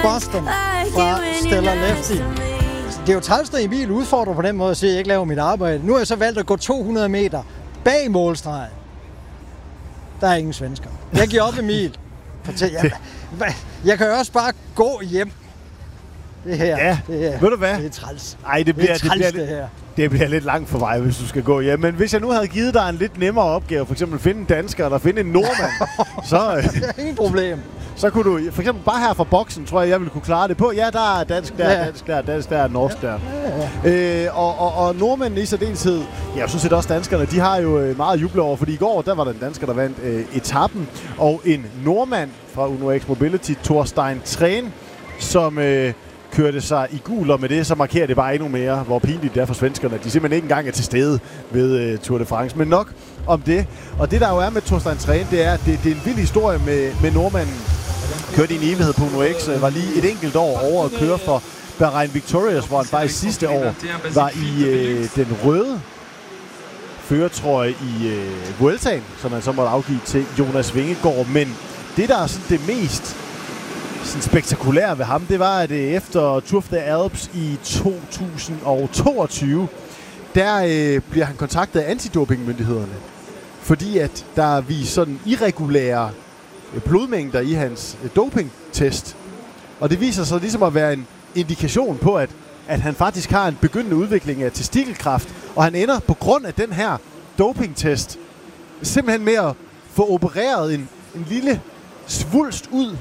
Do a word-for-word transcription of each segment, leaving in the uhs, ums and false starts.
Boston fra Stella Lefty. Det er jo træls, når Emil udfordrer på den måde at sige, at jeg ikke laver mit arbejde. Nu har jeg så valgt at gå to hundrede meter bag målstregen. Der er ingen svensker. Jeg giver op, Emil. Fortæl, jeg, jeg kan jo også bare gå hjem. Det her, ja, det er, ved du hvad? Det er træls. Ej, det bliver, det, er træls, det, bliver, det, her. det bliver lidt langt for mig, hvis du skal gå hjem. Men hvis jeg nu havde givet dig en lidt nemmere opgave, for eksempel finde en dansker eller finde en nordmand, så... det er ingen problem. Så kunne du, for eksempel bare her fra boksen, tror jeg, jeg ville kunne klare det på. Ja, der er dansk der, ja. dansk der, dansk der, norsk der. Ja, ja. Øh, og, og, og nordmændene i særdeleshed, ja, jeg synes set også danskerne, de har jo meget at juble over, fordi i går, der var der en dansker, der vandt øh, etappen, og en nordmand fra Uno X Mobility, Thorstein Træn, som øh, kørte sig i gul, og med det, så markerer det bare endnu mere, hvor pinligt det er for svenskerne, at de simpelthen ikke engang er til stede ved øh, Tour de France. Men nok om det. Og det, der jo er med Thorstein Træn, det er, at det, det er en vild historie med, med nordmanden. Kørte i en evighed på Uno X, var lige et enkelt år over at køre for Bahrain Victorious, hvor han faktisk sidste år var i øh, den røde førertrøje i øh, Vueltaen, som han så måtte afgive til Jonas Vingegaard. Men det, der er sådan det mest sådan spektakulære ved ham, det var, at efter Tour of the Alps i to tusind toogtyve, der øh, bliver han kontaktet af antidopingmyndighederne, fordi at der er vist sådan irregulære blodmængder i hans dopingtest. Og det viser sig ligesom at være en indikation på, at, at han faktisk har en begyndende udvikling af testikelkræft, og han ender på grund af den her dopingtest simpelthen med at få opereret en, en lille svulst ud.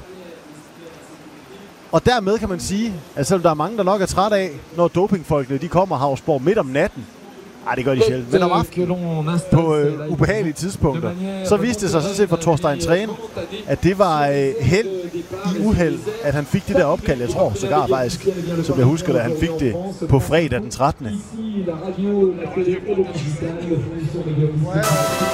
Og dermed kan man sige, at selvom der er mange, der nok er træt af, når dopingfolkene de kommer Havsborg midt om natten, nej, det gør de sjældent, men om aftenen på øh, ubehagelige tidspunkter, så viste det sig sådan set for Thorstein Træn, at det var øh, held i uheld, at han fik det der opkald. Jeg tror sågar faktisk, som jeg husker det, at han fik det på fredag den trettende